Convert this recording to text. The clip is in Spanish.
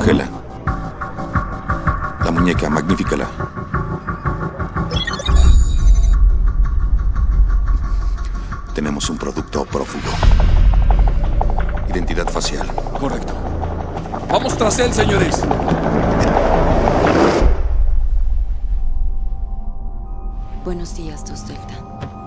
Cógela. La muñeca, magnifícala. Tenemos un producto prófugo. Identidad facial. Correcto. Vamos tras él, señores. Buenos días, 2 Delta.